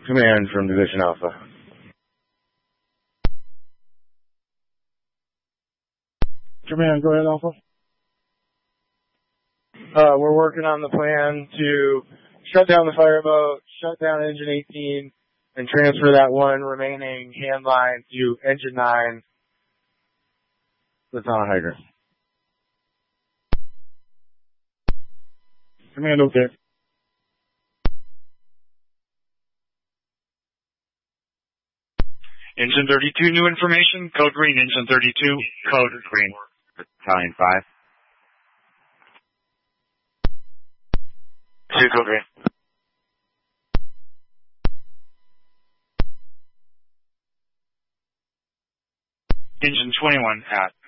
Command from Division Alpha. Command, go ahead, Alpha. We're working on the plan to shut down the fireboat, shut down Engine 18, and transfer that one remaining hand line to Engine 9 that's on a hydrant. Command, okay. Engine 32, new information. Code green, Engine 32. Code green. Battalion 5. 2, code green. Engine 21 at